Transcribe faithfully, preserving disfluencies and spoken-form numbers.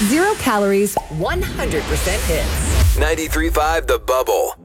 Zero calories, one hundred percent hits. ninety-three point five The Bubble.